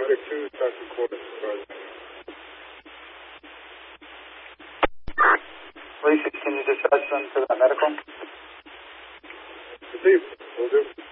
Subject 2, Sergeant Quarters. Police, can you dispatch them to the medical? Received. Will do.